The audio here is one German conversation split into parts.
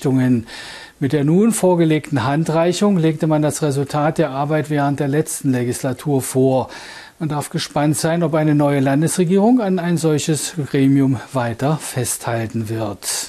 Einrichtungen. Mit der nun vorgelegten Handreichung legte man das Resultat der Arbeit während der letzten Legislatur vor. Man darf gespannt sein, ob eine neue Landesregierung an ein solches Gremium weiter festhalten wird.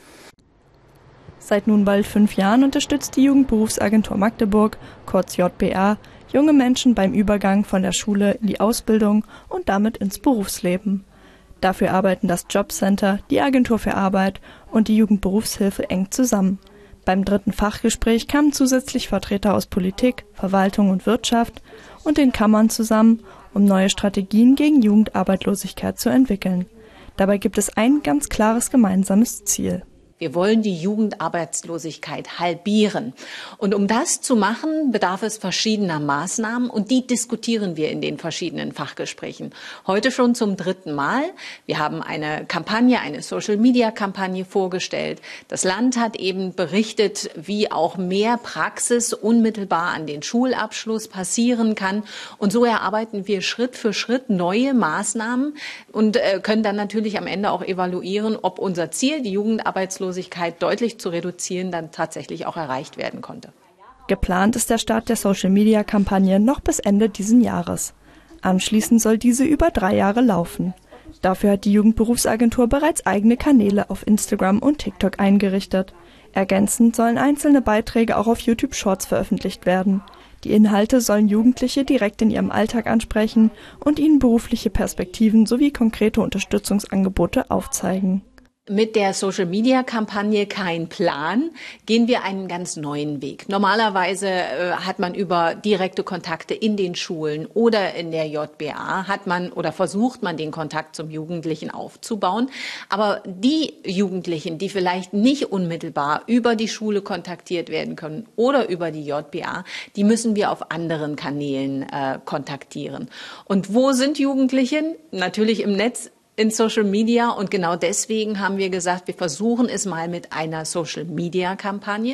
Seit nun bald 5 Jahren unterstützt die Jugendberufsagentur Magdeburg, kurz JBA, junge Menschen beim Übergang von der Schule in die Ausbildung und damit ins Berufsleben. Dafür arbeiten das Jobcenter, die Agentur für Arbeit und die Jugendberufshilfe eng zusammen. Beim 3. Fachgespräch kamen zusätzlich Vertreter aus Politik, Verwaltung und Wirtschaft und den Kammern zusammen, um neue Strategien gegen Jugendarbeitslosigkeit zu entwickeln. Dabei gibt es ein ganz klares gemeinsames Ziel. Wir wollen die Jugendarbeitslosigkeit halbieren. Und um das zu machen, bedarf es verschiedener Maßnahmen und die diskutieren wir in den verschiedenen Fachgesprächen. Heute schon zum 3. Mal. Wir haben eine Kampagne, eine Social-Media-Kampagne vorgestellt. Das Land hat eben berichtet, wie auch mehr Praxis unmittelbar an den Schulabschluss passieren kann. Und so erarbeiten wir Schritt für Schritt neue Maßnahmen und können dann natürlich am Ende auch evaluieren, ob unser Ziel, die Jugendarbeitslosigkeit deutlich zu reduzieren, dann tatsächlich auch erreicht werden konnte. Geplant ist der Start der Social-Media-Kampagne noch bis Ende diesen Jahres. Anschließend soll diese über 3 Jahre laufen. Dafür hat die Jugendberufsagentur bereits eigene Kanäle auf Instagram und TikTok eingerichtet. Ergänzend sollen einzelne Beiträge auch auf YouTube Shorts veröffentlicht werden. Die Inhalte sollen Jugendliche direkt in ihrem Alltag ansprechen und ihnen berufliche Perspektiven sowie konkrete Unterstützungsangebote aufzeigen. Mit der Social-Media-Kampagne Kein Plan gehen wir einen ganz neuen Weg. Normalerweise hat man über direkte Kontakte in den Schulen oder in der JBA versucht man den Kontakt zum Jugendlichen aufzubauen. Aber die Jugendlichen, die vielleicht nicht unmittelbar über die Schule kontaktiert werden können oder über die JBA, die müssen wir auf anderen Kanälen kontaktieren. Und wo sind Jugendliche? Natürlich im Netz. In Social Media und genau deswegen haben wir gesagt, wir versuchen es mal mit einer Social Media Kampagne,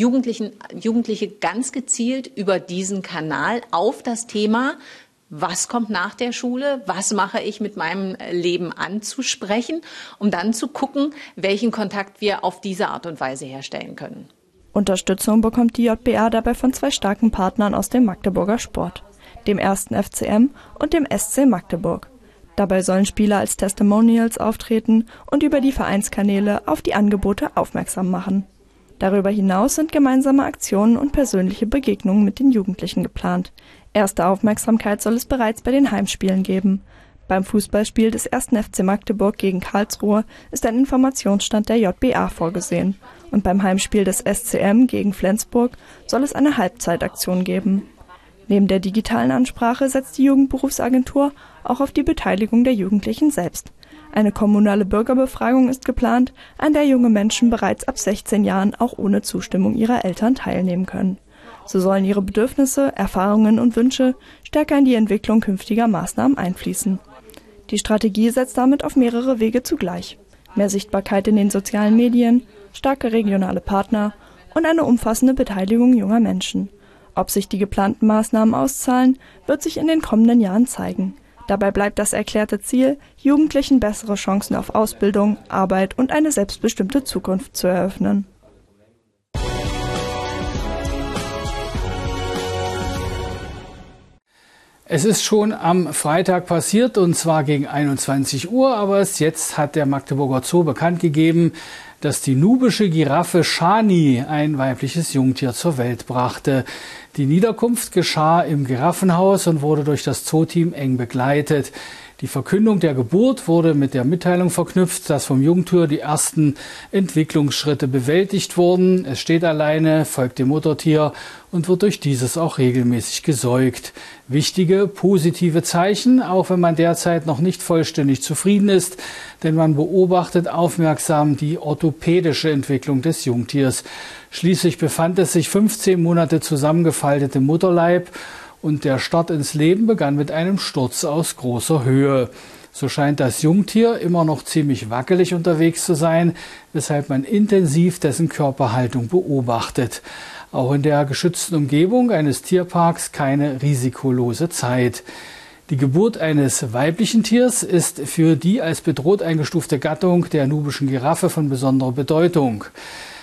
Jugendliche ganz gezielt über diesen Kanal auf das Thema, was kommt nach der Schule, was mache ich mit meinem Leben anzusprechen, um dann zu gucken, welchen Kontakt wir auf diese Art und Weise herstellen können. Unterstützung bekommt die JBA dabei von 2 starken Partnern aus dem Magdeburger Sport, dem 1. FCM und dem SC Magdeburg. Dabei sollen Spieler als Testimonials auftreten und über die Vereinskanäle auf die Angebote aufmerksam machen. Darüber hinaus sind gemeinsame Aktionen und persönliche Begegnungen mit den Jugendlichen geplant. Erste Aufmerksamkeit soll es bereits bei den Heimspielen geben. Beim Fußballspiel des 1. FC Magdeburg gegen Karlsruhe ist ein Informationsstand der JBA vorgesehen. Und beim Heimspiel des SCM gegen Flensburg soll es eine Halbzeitaktion geben. Neben der digitalen Ansprache setzt die Jugendberufsagentur auch auf die Beteiligung der Jugendlichen selbst. Eine kommunale Bürgerbefragung ist geplant, an der junge Menschen bereits ab 16 Jahren auch ohne Zustimmung ihrer Eltern teilnehmen können. So sollen ihre Bedürfnisse, Erfahrungen und Wünsche stärker in die Entwicklung künftiger Maßnahmen einfließen. Die Strategie setzt damit auf mehrere Wege zugleich. Mehr Sichtbarkeit in den sozialen Medien, starke regionale Partner und eine umfassende Beteiligung junger Menschen. Ob sich die geplanten Maßnahmen auszahlen, wird sich in den kommenden Jahren zeigen. Dabei bleibt das erklärte Ziel, Jugendlichen bessere Chancen auf Ausbildung, Arbeit und eine selbstbestimmte Zukunft zu eröffnen. Es ist schon am Freitag passiert, und zwar gegen 21 Uhr, aber erst jetzt hat der Magdeburger Zoo bekannt gegeben, dass die nubische Giraffe Shani ein weibliches Jungtier zur Welt brachte. Die Niederkunft geschah im Giraffenhaus und wurde durch das Zooteam eng begleitet. Die Verkündung der Geburt wurde mit der Mitteilung verknüpft, dass vom Jungtier die ersten Entwicklungsschritte bewältigt wurden. Es steht alleine, folgt dem Muttertier und wird durch dieses auch regelmäßig gesäugt. Wichtige, positive Zeichen, auch wenn man derzeit noch nicht vollständig zufrieden ist, denn man beobachtet aufmerksam die orthopädische Entwicklung des Jungtiers. Schließlich befand es sich 15 Monate zusammengefaltet im Mutterleib und der Start ins Leben begann mit einem Sturz aus großer Höhe. So scheint das Jungtier immer noch ziemlich wackelig unterwegs zu sein, weshalb man intensiv dessen Körperhaltung beobachtet. Auch in der geschützten Umgebung eines Tierparks keine risikolose Zeit. Die Geburt eines weiblichen Tiers ist für die als bedroht eingestufte Gattung der nubischen Giraffe von besonderer Bedeutung.